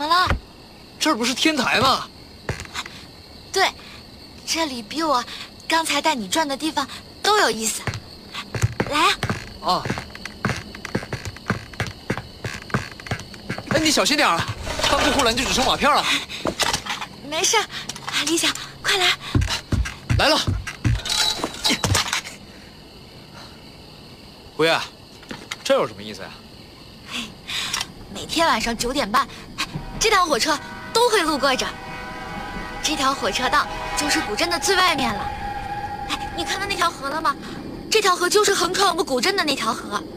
么了？ 这儿不是天台吗？ 对，这里比我刚才带你转的地方都有意思。来啊！ 啊！哎，你小心点啊！翻过护栏就只剩瓦片了。 没事，李想，快来！ 来了。胡爷，这有什么意思呀？ 每天晚上9点半，这条火车都会路过这儿。这条火车道就是古镇的最外面了。哎，你看到那条河了吗？这条河就是横穿我们古镇的那条河。